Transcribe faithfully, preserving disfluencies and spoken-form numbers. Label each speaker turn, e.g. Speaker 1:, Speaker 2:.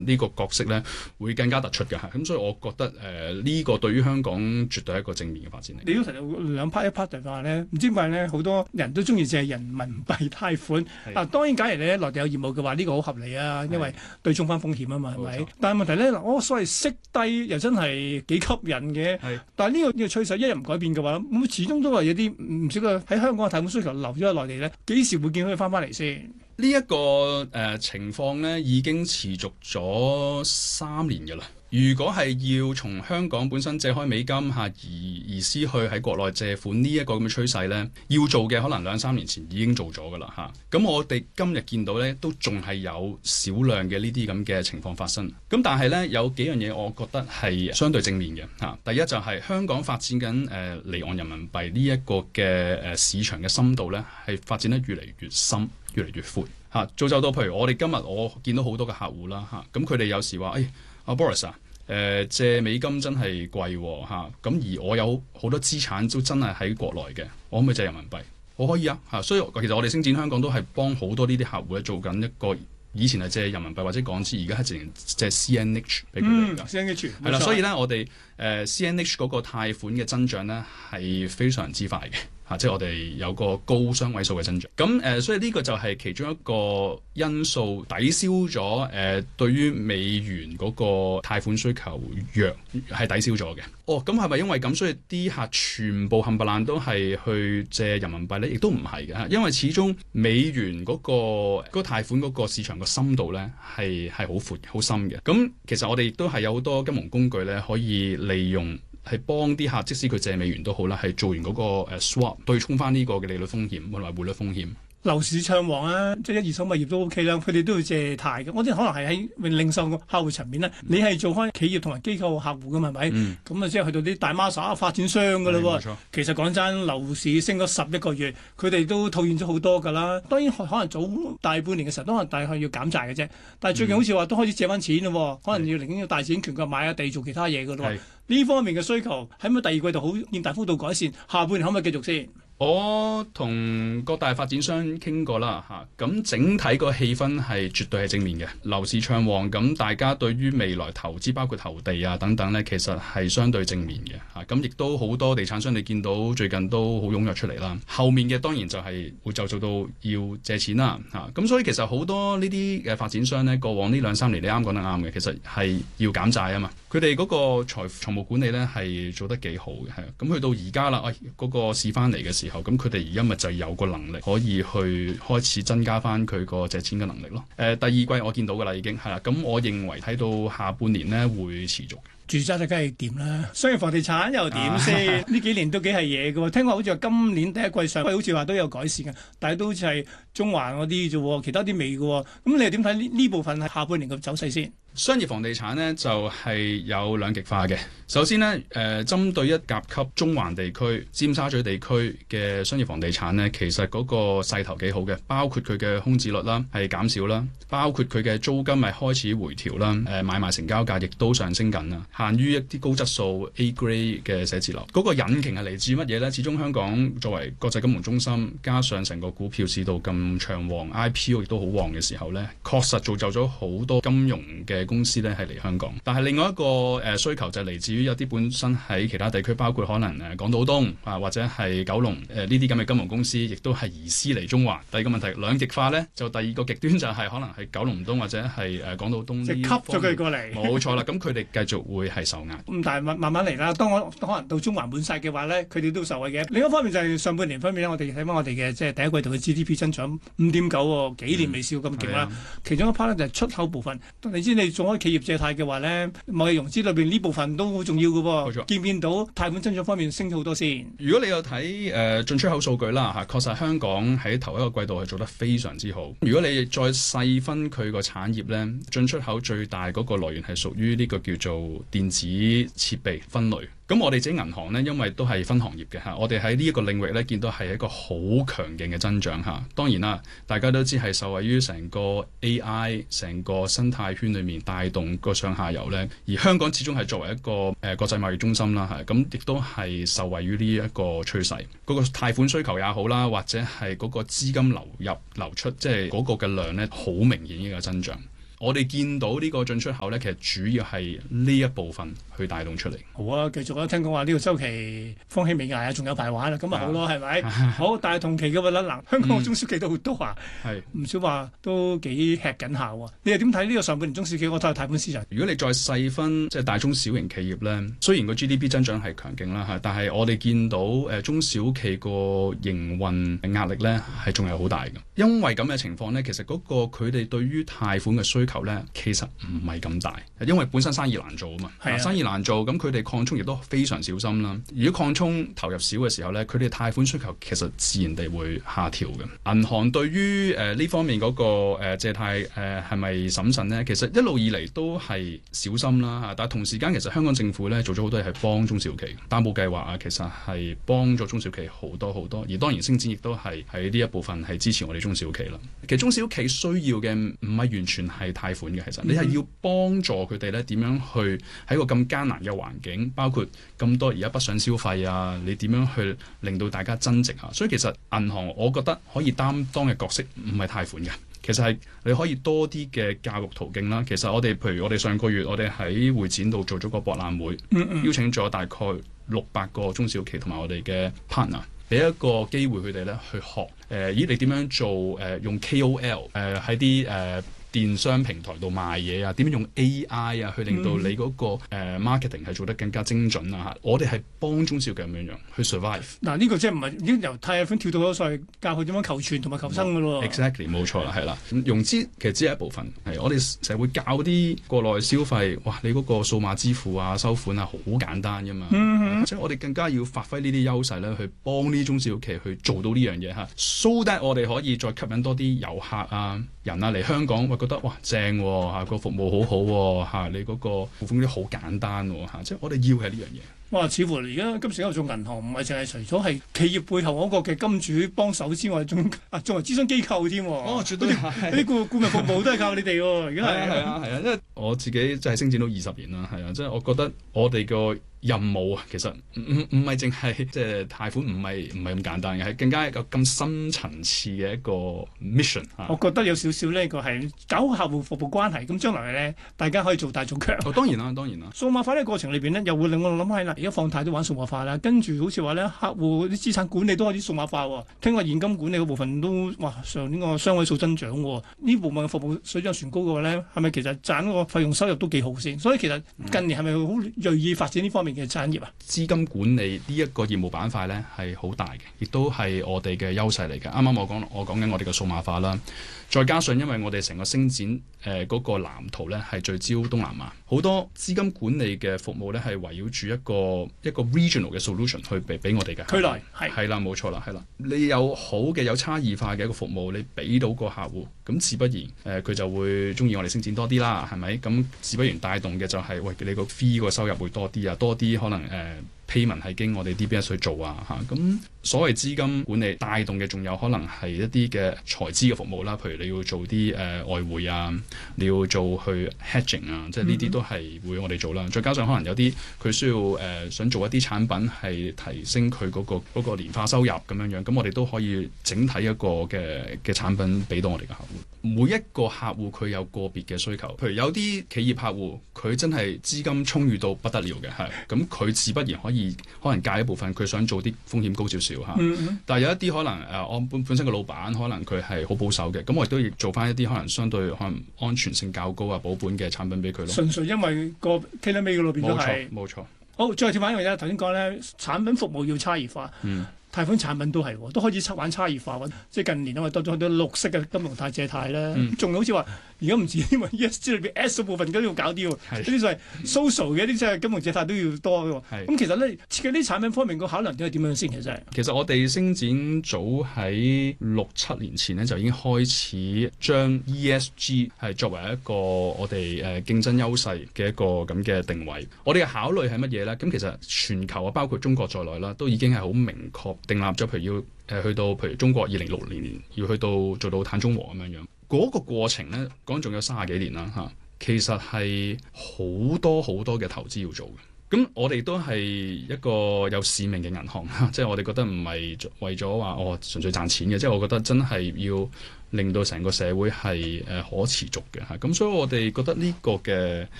Speaker 1: 呢個角色咧會更加突出嘅嚇。咁所以我覺得誒呢、呃這個對於香港絕對係一個正面嘅發展嚟。
Speaker 2: 你都提到兩 part 一 part 就話咧，唔知點解咧好多人都中意借人民幣貸款。嗱、啊，當然假如你喺內地有業務嘅話，呢、這個好合理啊，因為對沖翻風險啊嘛，係咪？但係問題咧，嗱，我所謂息低又真係幾吸引嘅。但係呢、這個呢、這個趨勢一日唔改變嘅話，咁始終都係有啲唔少嘅喺香港嘅貸款需求流咗喺內地咧，幾時會見到佢翻翻嚟先？
Speaker 1: 呢、這、一個誒、呃、情況咧已經持續咗三年㗎啦。如果係要從香港本身借開美金嚇移移師去喺國內借款呢一個咁嘅趨勢咧，要做嘅可能兩三年前已經做咗㗎啦嚇。咁我哋今日見到咧都仲係有少量嘅呢啲咁嘅情況發生。咁但係咧有幾樣嘢我覺得係相對正面嘅嚇。第一就係香港發展緊誒離岸人民幣呢一個嘅誒市場嘅深度咧係發展得越嚟越深，越嚟越闊嚇。造就到譬如我哋今日我見到好多嘅客戶啦嚇，咁佢哋有時話誒。阿、啊、Boris 啊，誒、呃、借美金真係貴喎嚇，咁、啊、而我有好多資產都真係喺國內嘅，我可唔可以借人民幣？我可以啊嚇，所以其實我哋星展香港都係幫好多呢啲客戶咧做緊一個，以前係借人民幣或者港紙，而家係直情借 C N H 俾佢哋㗎。
Speaker 2: C N H
Speaker 1: 係啦，所以咧我哋誒、呃、C N H 嗰個貸款嘅增長咧係非常之快嘅。啊、即係我哋有個高雙位數嘅增長，咁誒、呃，所以呢個就係其中一個因素抵消咗誒、呃、對於美元嗰個貸款需求弱係抵消咗嘅。哦，咁係咪因為咁，所以啲客全部冚唪唥都係去借人民幣咧？亦都唔係嘅，因為始終美元嗰、嗰個嗰、嗰個貸款嗰個市場個深度咧係係好闊好深嘅。咁其實我哋亦都係有好多金融工具咧可以利用。係幫啲客，即使佢借美元都好啦，係做完嗰個 swap 對沖翻呢個嘅利率風險同埋匯率風險。
Speaker 2: 樓市暢旺啊，即係一二手物業都 OK 啦，佢哋都要借貸嘅。我啲可能係喺零售客戶層面咧，嗯、你係做開企業同埋機構客戶噶嘛，係咪？咁啊、嗯，即係去到啲大孖沙發展商噶啦喎。嗯、其實講真，樓市升咗十一個月，佢哋都套現咗好多㗎啦。當然可能早大半年嘅時候都可能大概要減債嘅啫，但係最近好似話都開始借翻錢咯，嗯、可能要嚟緊要大展拳腳買下地做其他嘢㗎咯。呢方面嘅需求喺咪第二季度好見大幅度改善，下半年可唔可以繼續先？
Speaker 1: 我同各大發展商傾過啦嚇，咁整體個氣氛係絕對係正面嘅，樓市暢旺，咁大家對於未來投資包括投地啊等等呢，其實係相對正面嘅嚇，咁亦都好多地產商你見到最近都好踴躍出嚟啦。後面嘅當然就係會就做到要借錢啦嚇，咁所以其實好多呢啲嘅發展商呢，過往呢兩三年你啱講得啱嘅，其實係要減債啊嘛，佢哋嗰個財財務管理呢係做得幾好嘅，係咁去到而家啦，喂、哎、嗰、嗰個市翻嚟嘅時候。咁佢哋而家咪就有個能力可以去開始增加翻佢個借錢嘅能力咯。誒、呃，第二季我見到㗎啦，已經係啦。咁我認為睇到下半年呢會持續。
Speaker 2: 住宅就梗係掂啦，商業房地產又點先？呢幾年都幾係嘢嘅喎。聽講好似話今年第一季上季好似話都有改善嘅，但係都好似係中環嗰啲啫喎，其他啲未嘅喎。咁你又點睇呢呢部分係下半年嘅走勢先？
Speaker 1: 商業房地產呢就係、是、有兩極化嘅。首先呢，誒、呃、針對一甲級中環地區、尖沙咀地區嘅商業房地產呢，其實嗰個勢頭幾好嘅，包括佢嘅空置率啦係減少啦，包括佢嘅租金係開始回調啦，誒、呃、買賣成交價亦都上升緊啦。限於一啲高質素 A grade 嘅寫字樓，嗰、那個引擎係嚟自乜嘢呢？始終香港作為國際金融中心，加上成個股票市道咁暢旺 ，I P O 亦都好旺嘅時候呢，確實造就咗好多金融嘅公司咧係嚟香港。但係另外一個誒、呃、需求就係嚟自於有啲本身喺其他地區，包括可能誒港島東啊或者係九龍誒呢啲咁嘅金融公司，亦都係移師嚟中環。第二個問題兩極化呢，就第二個極端就係可能係九龍東或者係誒港島東，
Speaker 2: 即係吸咗佢過嚟。
Speaker 1: 冇錯啦，咁佢哋繼續會係受壓。
Speaker 2: 咁但係慢慢慢嚟啦，當我可能到中環滿晒嘅話咧，佢哋都受惠嘅。另一方面就係上半年方面咧，我哋睇翻我哋嘅即係第一季度嘅 G D P 增長五點九喎，幾年未試過咁勁啦。嗯、其中一 part 咧就係出口部分。你知你做開企業借貸嘅話咧，貿易融資裏邊呢部分都好重要嘅喎。冇錯。見唔見到貸款增長方面升咗好多先？如
Speaker 1: 果你有睇誒進出口數據啦嚇，確實香港喺頭一個季度係做得非常之好。如果你再細分佢個產業咧，進出口最大嗰個來源係屬於呢個叫做電子設備分類。咁我哋自己銀行呢，因為都係分行業嘅嚇，我哋喺呢一個領域呢，見到係一個好強勁嘅增長嚇。當然啦，大家都知係受惠於成個 A I 成個生態圈裏面帶動個上下游呢。而香港始終係作為一個誒、呃、國際貿易中心啦嚇，咁亦都係受惠於呢一個趨勢。嗰、嗰個貸款需求也好啦，或者係嗰個資金流入流出，即係嗰個嘅量呢，好明顯嘅增長。 我哋見到呢個進出口咧，其實主要係呢一部分去帶動出嚟。
Speaker 2: 好啊，繼續啊！聽講話呢個週期風起未艾啊，仲有排玩啦，咁咪好咯，係咪？好，但係同期嘅話咧，嗱，香港嘅中小企都好多啊，係唔少話都幾吃緊下喎。你又點睇呢個上半年中小企？我睇下貸款市場。如果你再細分即係大中小型企業咧，雖然個 G D P 增長係強勁啦嚇，但係我哋見到誒、呃、中小企個營運壓力咧係仲係好大嘅。因為咁嘅情況咧，其實嗰個佢哋對於貸款嘅需求咧，其實唔係咁大，因為本身生意難做啊嘛。係啊，生意難做，咁佢哋擴充亦都非常小心啦。如果擴充投入少嘅時候咧，佢哋貸款需求其實自然地會下調嘅。銀行對於誒呢方面嗰、那個誒、呃、借貸誒係咪審慎咧？其實一路以嚟都係小心啦嚇。但係同時間其實香港政府咧做咗好多嘢係幫中小企，擔保計劃啊，其實係幫咗中小企好多好多。而當然星展亦都係喺呢一部分係支持我哋中小企啦。其實中小企需要嘅唔係完全係貸款嘅，其實你係要幫助佢哋咧點樣去喺個咁艱難嘅環境，包括咁多而家北上消費啊，你點樣去令到大家增值啊？所以其實銀行我覺得可以擔當嘅角色唔係貸款嘅，其實係你可以多啲嘅教育途徑啦。其實我哋譬如我哋上個月我哋喺會展度做咗個博覽會，嗯嗯邀請咗大概六百個中小企同埋我哋嘅 partner，俾一個機會佢哋咧去學誒、呃，咦你點樣做誒、呃、用 K O L 誒喺啲誒電商平台度賣嘢啊？點樣用 A I 啊去令到你嗰、那個、呃、marketing 係做得更加精準啊？我哋係幫中小企咁樣樣去 survive。嗱呢個即係唔係已經由貸款跳到咗所謂教佢點樣求存同埋求生㗎咯？Exactly 冇錯啦，係啦。融資其實只係一部分，係我哋成日會教啲國內消費，哇！你嗰個數碼支付啊、收款啊好簡單㗎嘛。嗯、所以我哋更加要發揮呢啲優勢咧，去幫呢啲中小企去做到呢樣嘢嚇。So that 我哋可以再吸引多啲遊客啊、人啊嚟香港。覺得哇正喎嚇，個服務好好喎嚇，你嗰個付款啲好簡單喎嚇，即係我哋要係呢樣嘢。哇！似乎而家今時今日做銀行唔係淨係除咗係企業背後嗰個嘅金主幫手之外，仲啊仲係諮詢機構添。哦，絕對係。啲顧顧問服務都係靠你哋喎。而家係係啊係啊，因為我自己就係星展到二十年啦，係啊，即係我覺得我哋個任務啊，其實唔唔唔係淨係即係貸款，唔係唔係咁簡單嘅，係更加一個咁深層次嘅一個 mission 嚇。我覺得有少少呢個係搞好客戶服務關係，咁將來咧大家可以做大做強。哦，當然啦，當然啦。數碼化呢個過程裏邊呢，又會令我諗起啦，而家放貸都玩數碼化啦，跟住好似話咧，客戶啲資產管理都開始數碼化喎。聽話現金管理嗰部分都哇上呢個雙位數增長喎。呢部分嘅服務水漲船高嘅話咧，係咪其實賺嗰個費用收入都幾好先？所以其實近年係咪好鋭意發展呢方面嘅產業啊？資金管理呢一個業務板塊咧係好大嘅，亦都係我哋嘅優勢嚟嘅。啱啱我講我講緊我哋嘅數碼化啦，再加上因為我哋成個星展誒嗰、呃那個藍圖咧係聚焦東南亞，好多資金管理嘅服務咧係圍繞住一個一個 regional 嘅 solution 去俾俾我哋嘅區內係係啦，冇錯啦，係啦。你有好嘅有差異化嘅一個服務，你俾到個客戶，咁自不然誒佢、呃、就會中意我哋星展多啲啦，係咪？咁自不然帶動嘅就係、是、喂你個 fee 個收入會多啲啊，多啲可能誒。呃 payment 係經我哋 D B S 去做啊嚇，咁所謂資金管理帶動嘅仲有可能係一啲嘅財資嘅服務啦，譬如你要做啲誒、呃、外匯啊，你要做去 hedging 啊，即係呢啲都係會我哋做啦。再加上可能有啲佢需要誒、呃、想做一啲產品係提升佢嗰、嗰個嗰、嗰個年化收入咁樣樣，咁我哋都可以整體一個嘅嘅產品俾到我哋嘅客戶。每一個客戶佢有個別嘅需求，譬如有啲企業客戶佢真係資金充裕到不得了嘅，係咁佢自不然可以可能借一部分，佢想做啲風險高少少嚇。嗯嗯但係有一啲可能誒，我、呃、本本身個老闆可能佢係好保守嘅，咁我亦都要做翻一啲可能相對可能安全性較高啊保本嘅產品俾佢咯。純粹因為個 tailor made 嗰度變咗係冇錯冇錯。好，再跳翻一樣嘢，頭先講咧產品服務要差異化。嗯。貸款產品都係都開始玩差異化，即係近年因為多咗好多綠色嘅金融貸借貸咧，仲、嗯、好似話而家唔止，因為 E S G 裏邊 S 部分都要搞啲喎，呢啲就係 social 嘅，啲即係金融借貸都要多嘅喎。咁其實咧設計啲產品方面個考量點係點樣先？其實係其實我哋星展早喺六七年前咧就已經開始將 E S G 係作為一個我哋誒競爭優勢嘅一個咁嘅定位。我哋嘅考慮係乜嘢咧？咁其實全球啊，包括中國在內啦，都已經係好明確定立咗，譬如要誒、呃、去到譬如中國二零六零年要去到做到碳中和咁樣樣，嗰、那個過程咧講仲有三十幾年啦嚇，其實係好多好多嘅投資要做嘅。
Speaker 1: 咁我哋都係一個有使命嘅銀行，即係我哋覺得唔係為咗話哦純粹賺錢嘅，即係我覺得真係要令到成個社會係誒可持續嘅嚇。咁所以我哋覺得呢個嘅